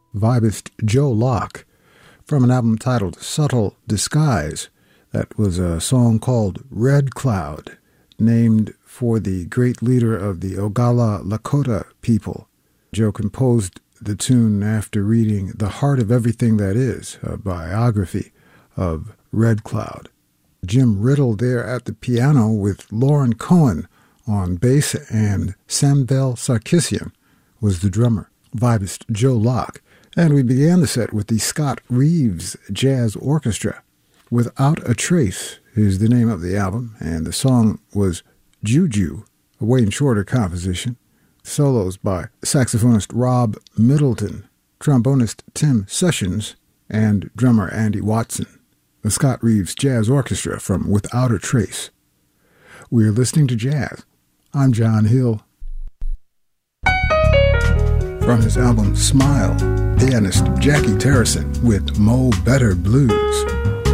vibist Joe Locke from an album titled Subtle Disguise. That was a song called Red Cloud, named for the great leader of the Oglala Lakota people. Joe composed the tune after reading The Heart of Everything That Is, a biography of Red Cloud. Jim Riddle there at the piano with Lauren Cohen on bass, and Samvel Sarkisian was the drummer, vibist Joe Locke. And we began the set with the Scott Reeves Jazz Orchestra. Without a Trace is the name of the album, and the song was Juju, a Wayne Shorter composition. Solos by saxophonist Rob Middleton, trombonist Tim Sessions, and drummer Andy Watson. The Scott Reeves Jazz Orchestra from Without a Trace. We're listening to jazz. I'm John Hill. From his album Smile, pianist Jackie Terrison with Mo Better Blues.